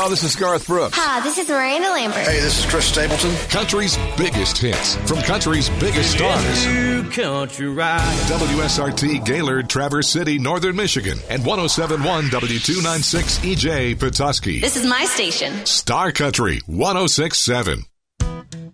Hello, this is Garth Brooks. Hi, this is Miranda Lambert. Hey, this is Chris Stapleton. Country's biggest hits from country's biggest stars. Country ride. WSRT Gaylord, Traverse City, Northern Michigan, and 107.1 W296 EJ Petoskey. This is my station. Star Country 106.7.